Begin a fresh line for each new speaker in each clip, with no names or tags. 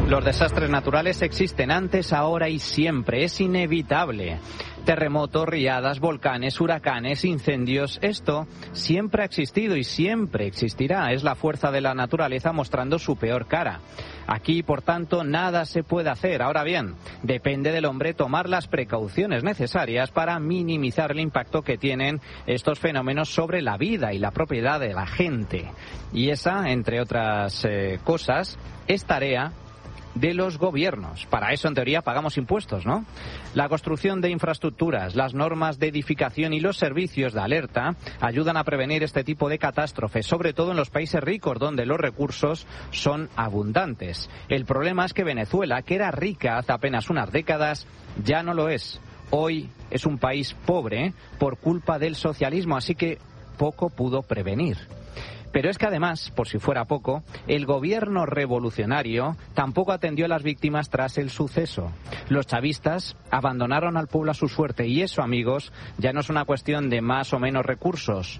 Los desastres naturales existen antes, ahora y siempre. Es inevitable. Terremotos, riadas, volcanes, huracanes, incendios. Esto siempre ha existido y siempre existirá. Es la fuerza de la naturaleza mostrando su peor cara. Aquí, por tanto, nada se puede hacer. Ahora bien, depende del hombre tomar las precauciones necesarias para minimizar el impacto que tienen estos fenómenos sobre la vida y la propiedad de la gente. Y esa, entre otras cosas, es tarea de los gobiernos. Para eso, en teoría, pagamos impuestos, ¿no? La construcción de infraestructuras, las normas de edificación y los servicios de alerta ayudan a prevenir este tipo de catástrofes, sobre todo en los países ricos, donde los recursos son abundantes. El problema es que Venezuela, que era rica hace apenas unas décadas, ya no lo es. Hoy es un país pobre por culpa del socialismo, así que poco pudo prevenir. Pero es que además, por si fuera poco, el gobierno revolucionario tampoco atendió a las víctimas tras el suceso. Los chavistas abandonaron al pueblo a su suerte y eso, amigos, ya no es una cuestión de más o menos recursos,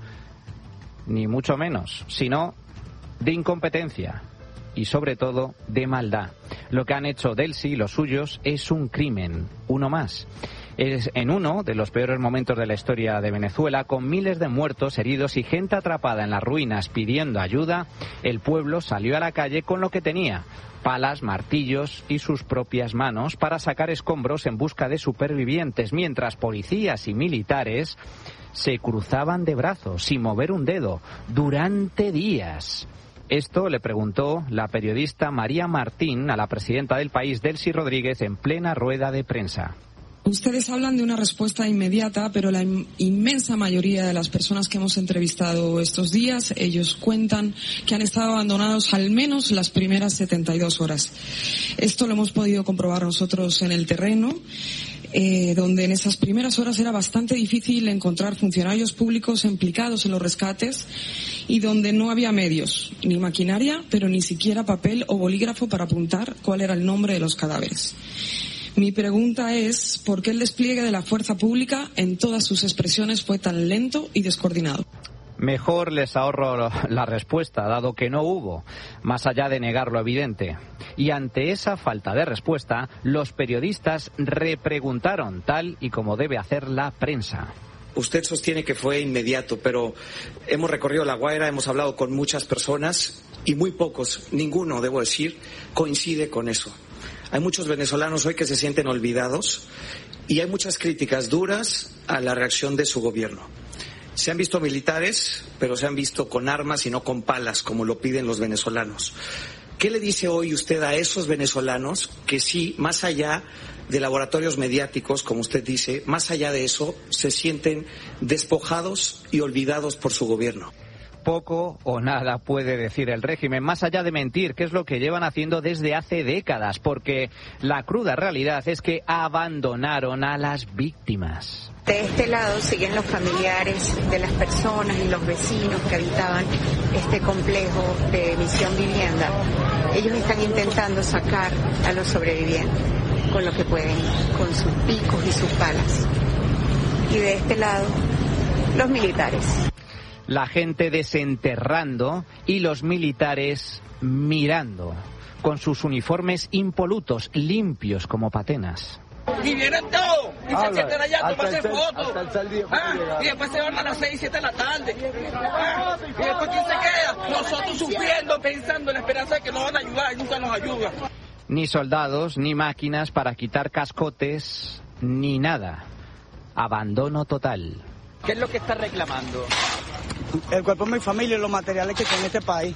ni mucho menos, sino de incompetencia y sobre todo de maldad. Lo que han hecho Delcy y los suyos es un crimen, uno más. Es en uno de los peores momentos de la historia de Venezuela, con miles de muertos, heridos y gente atrapada en las ruinas pidiendo ayuda, el pueblo salió a la calle con lo que tenía: palas, martillos y sus propias manos para sacar escombros en busca de supervivientes, mientras policías y militares se cruzaban de brazos sin mover un dedo durante días. Esto le preguntó la periodista María Martín a la presidenta del país, Delcy Rodríguez, en plena rueda de prensa.
Ustedes hablan de una respuesta inmediata, pero la inmensa mayoría de las personas que hemos entrevistado estos días, ellos cuentan que han estado abandonados al menos las primeras 72 horas. Esto lo hemos podido comprobar nosotros en el terreno, donde en esas primeras horas era bastante difícil encontrar funcionarios públicos implicados en los rescates y donde no había medios, ni maquinaria, pero ni siquiera papel o bolígrafo para apuntar cuál era el nombre de los cadáveres. Mi pregunta es, ¿por qué el despliegue de la fuerza pública en todas sus expresiones fue tan lento y descoordinado?
Mejor les ahorro la respuesta, dado que no hubo, más allá de negar lo evidente. Y ante esa falta de respuesta, los periodistas repreguntaron, tal y como debe hacer la prensa.
Usted sostiene que fue inmediato, pero hemos recorrido La Guaira, hemos hablado con muchas personas y muy pocos, ninguno, debo decir, coincide con eso. Hay muchos venezolanos hoy que se sienten olvidados y hay muchas críticas duras a la reacción de su gobierno. Se han visto militares, pero se han visto con armas y no con palas, como lo piden los venezolanos. ¿Qué le dice hoy usted a esos venezolanos que sí, más allá de laboratorios mediáticos, como usted dice, más allá de eso, se sienten despojados y olvidados por su gobierno?
Poco o nada puede decir el régimen, más allá de mentir, que es lo que llevan haciendo desde hace décadas, porque la cruda realidad es que abandonaron a las víctimas.
De este lado siguen los familiares de las personas y los vecinos que habitaban este complejo de Misión Vivienda. Ellos están intentando sacar a los sobrevivientes con lo que pueden, con sus picos y sus palas. Y de este lado, los militares.
La gente desenterrando y los militares mirando, con sus uniformes impolutos, limpios como patenas.
Y vienen todos, y se sienten allá a tomarse fotos. Y después se van a las 6, 7 de la tarde. Y después ¿quién se queda? Nosotros sufriendo, pensando en la esperanza de que nos van a ayudar y nunca nos ayudan.
Ni soldados, ni máquinas para quitar cascotes, ni nada. Abandono total.
¿Qué es lo que está reclamando?
El cuerpo de mi familia y los materiales que tiene este país.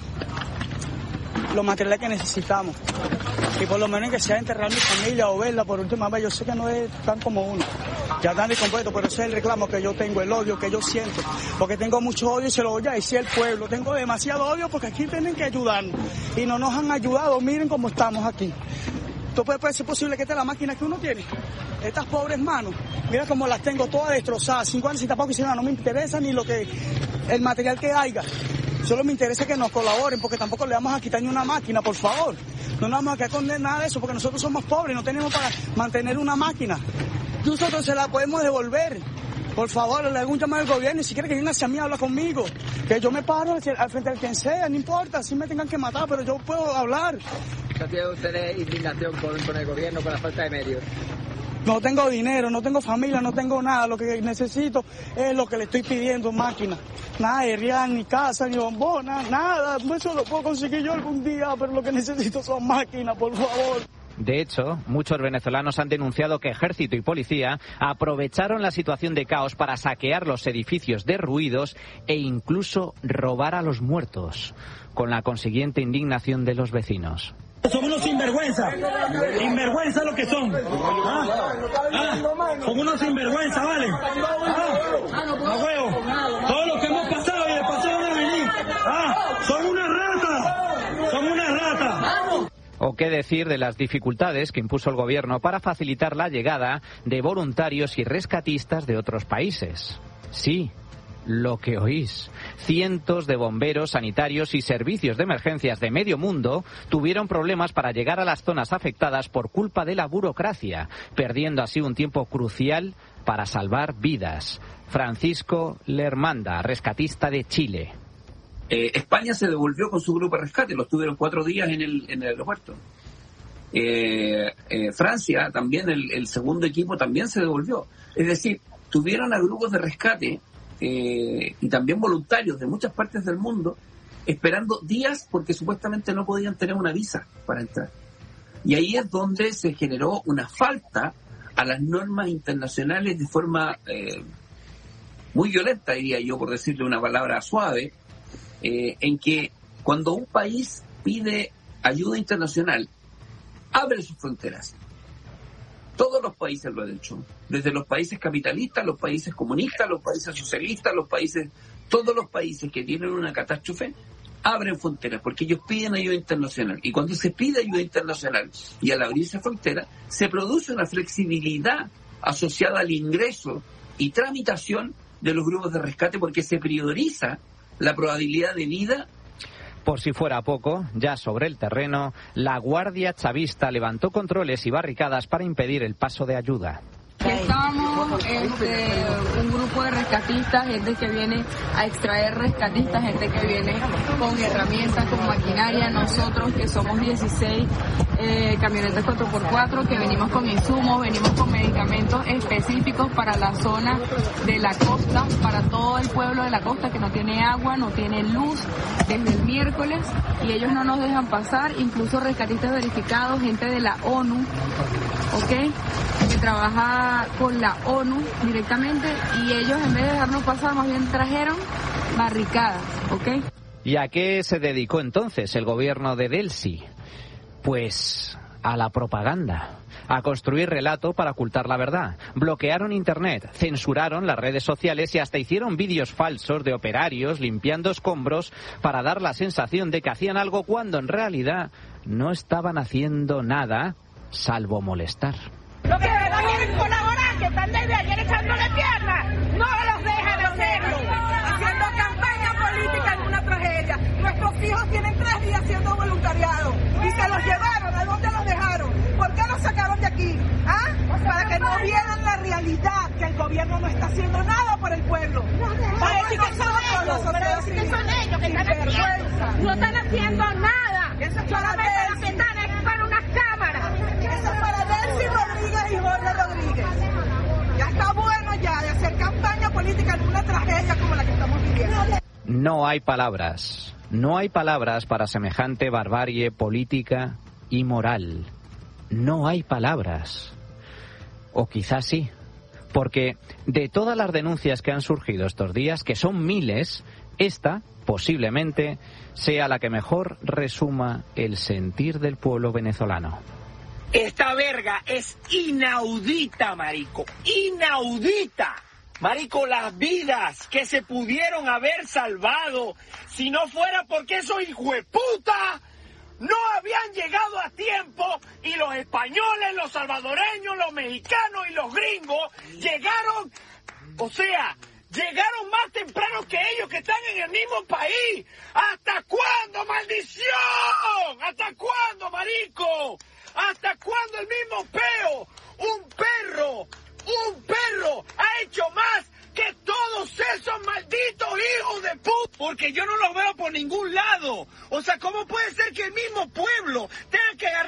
Los materiales que necesitamos. Y por lo menos que sea enterrar a mi familia o verla por última vez. Yo sé que no es tan como uno. Ya están incompleto, pero ese es el reclamo que yo tengo, el odio que yo siento. Porque tengo mucho odio y se lo voy a decir al pueblo. Tengo demasiado odio porque aquí tienen que ayudarnos. Y no nos han ayudado. Miren cómo estamos aquí. ¿Tú puede ser posible que esta es la máquina que uno tiene? Estas pobres manos, mira cómo las tengo todas destrozadas, 5 años y tampoco hicieron nada, no me interesa ni lo que, el material que haya. Solo me interesa que nos colaboren, porque tampoco le vamos a quitar ni una máquina, por favor. No nos vamos a quedar con nada de eso, porque nosotros somos pobres, no tenemos para mantener una máquina. Nosotros se la podemos devolver. Por favor, le hago un llamado al gobierno y si quiere que venga hacia mí, habla conmigo. Que yo me paro al frente del quien sea, no importa, si me tengan que matar, pero yo puedo hablar.
¿No tienen ustedes indignación con el gobierno, con la falta de medios?
No tengo dinero, no tengo familia, no tengo nada. Lo que necesito es lo que le estoy pidiendo, máquina. Nada de real, ni casa, ni bombona, nada. Eso lo puedo conseguir yo algún día, pero lo que necesito son máquinas, por favor.
De hecho, muchos venezolanos han denunciado que ejército y policía aprovecharon la situación de caos para saquear los edificios derruidos e incluso robar a los muertos, con la consiguiente indignación de los vecinos.
Son unos sinvergüenza lo que son. Son unos sinvergüenza, ¿vale? A huevo. Todo lo que hemos pasado y después se van a venir. Son una rata.
O qué decir de las dificultades que impuso el gobierno para facilitar la llegada de voluntarios y rescatistas de otros países. Sí, lo que oís. Cientos de bomberos, sanitarios y servicios de emergencias de medio mundo tuvieron problemas para llegar a las zonas afectadas por culpa de la burocracia, perdiendo así un tiempo crucial para salvar vidas. Francisco Lermanda, rescatista de Chile.
España se devolvió con su grupo de rescate, los tuvieron 4 días en el aeropuerto. Francia también, el segundo equipo también se devolvió. Es decir, tuvieron a grupos de rescate y también voluntarios de muchas partes del mundo esperando días porque supuestamente no podían tener una visa para entrar. Y ahí es donde se generó una falta a las normas internacionales de forma muy violenta, diría yo, por decirle una palabra suave, en que cuando un país pide ayuda internacional, abre sus fronteras. Todos los países lo han hecho, desde los países capitalistas, los países comunistas, los países socialistas, todos los países que tienen una catástrofe, abren fronteras, porque ellos piden ayuda internacional. Y cuando se pide ayuda internacional y al abrirse fronteras, se produce una flexibilidad asociada al ingreso y tramitación de los grupos de rescate, porque se prioriza la probabilidad de vida.
Por si fuera poco, ya sobre el terreno, la Guardia Chavista levantó controles y barricadas para impedir el paso de ayuda.
Estábamos un grupo de rescatistas, gente que viene a extraer rescatistas, gente que viene con herramientas, con maquinaria. Nosotros, que somos 16 camionetas 4x4, que venimos con insumos, venimos con medicamentos específicos para la zona de la costa, para todo el pueblo de la costa que no tiene agua, no tiene luz desde el miércoles, y ellos no nos dejan pasar, incluso rescatistas verificados, gente de la ONU, ¿ok?, que trabaja con la ONU directamente, y ellos en vez de dejarnos pasar más bien trajeron barricadas, ¿ok?
¿Y a qué se dedicó entonces el gobierno de Delcy? Pues a la propaganda, a construir relato para ocultar la verdad. Bloquearon internet, censuraron las redes sociales y hasta hicieron vídeos falsos de operarios limpiando escombros para dar la sensación de que hacían algo cuando en realidad no estaban haciendo nada salvo molestar.
Los que no quieren colaborar, que están desde ayer echándole piernas, no los dejan hacerlo. Haciendo campaña política en una tragedia. Nuestros hijos tienen 3 días siendo voluntariado y se los llevaron. ¿A dónde los dejaron? ¿Por qué los sacaron de aquí? Para que no vieran la realidad, que el gobierno no está haciendo nada por el pueblo. Para decir que son ellos que están haciendo. No están haciendo nada. Eso es para ver. Es para unas cámaras. Eso es para Delcy Rodríguez y Jorge Rodríguez. Ya está bueno ya de hacer campaña política en una tragedia como la que estamos viviendo.
No hay palabras para semejante barbarie política y moral. No hay palabras. O quizás sí, porque de todas las denuncias que han surgido estos días, que son miles, esta posiblemente sea la que mejor resuma el sentir del pueblo venezolano.
Esta verga es inaudita, marico. Inaudita. Marico, las vidas que se pudieron haber salvado si no fuera porque esos hijueputas no habían llegado a tiempo, y los españoles, los salvadoreños, los mexicanos y los gringos llegaron, llegaron más temprano que ellos, que están en el mismo país. ¿Hasta cuándo, maldición? ¿Hasta cuándo, marico? ¿Hasta cuándo el mismo peo? Un perro ha hecho más que todos esos malditos hijos de puta, porque yo no los veo por ningún lado. O sea, ¿cómo puede ser que el mismo pueblo tenga que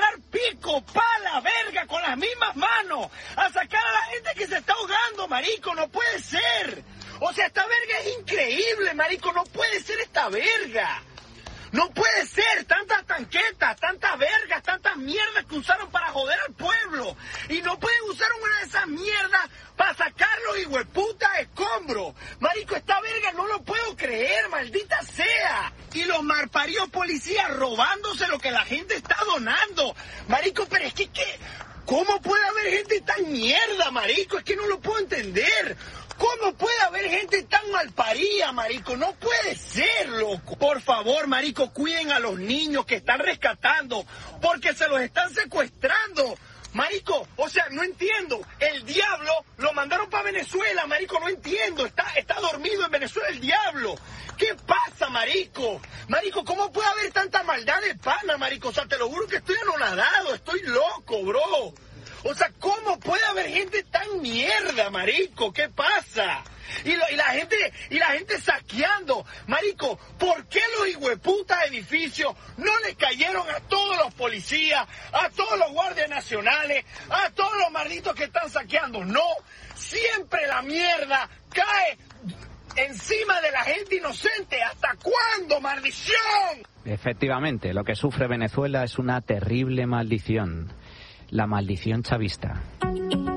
marico, pa' la verga, con las mismas manos, a sacar a la gente que se está ahogando, marico, no puede ser. O sea, esta verga es increíble, marico, no puede ser esta verga. No puede ser, tantas tanquetas, tantas vergas, tantas mierdas que usaron para joder al pueblo. Y no pueden usar una de esas mierdas para sacar los hijueputas escombros. Marico, esta verga no lo puedo creer, maldita sea. Y los malparidos policías robándose lo que la gente está donando. Marico, pero es que, ¿cómo puede haber gente tan mierda, marico? Es que no lo puedo entender. ¿Cómo puede haber gente tan malparida, marico? No puede ser, loco. Por favor, marico, cuiden a los niños que están rescatando, porque se los están secuestrando. Marico, o sea, no entiendo. El diablo lo mandaron para Venezuela, marico, no entiendo. Está dormido en Venezuela el diablo. ¿Qué pasa, marico? Marico, ¿cómo puede haber tanta maldad de pana, marico? O sea, te lo juro que estoy anonadado, estoy loco, bro. O sea, ¿cómo puede haber gente tan mierda, marico? ¿Qué pasa? Y la gente saqueando. Marico, ¿por qué los hijueputas edificios no le cayeron a todos los policías, a todos los guardias nacionales, a todos los malditos que están saqueando? No, siempre la mierda cae encima de la gente inocente. ¿Hasta cuándo, maldición?
Efectivamente, lo que sufre Venezuela es una terrible maldición. La maldición chavista.